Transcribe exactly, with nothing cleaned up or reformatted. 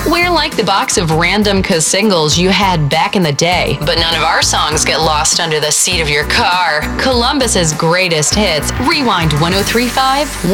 We're like the box of random cuz singles you had back in the day, but none of our songs get lost under the seat of your car. Columbus's greatest hits. Rewind ten thirty-five.